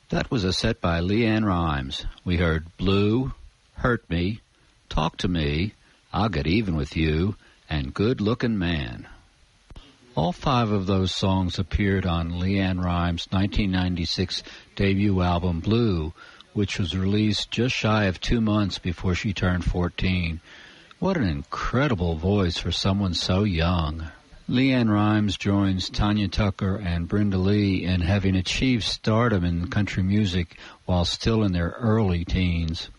That was a set by LeAnn Rimes. We heard Blue, Hurt Me, Talk to Me, I'll Get Even with You, and Good Looking Man. All 5 of those songs appeared on LeAnn Rimes' 1996 debut album Blue, which was released just shy of 2 months before she turned 14. What an incredible voice for someone so young. LeAnn Rimes joins Tanya Tucker and Brenda Lee in having achieved stardom in country music while still in their early teens.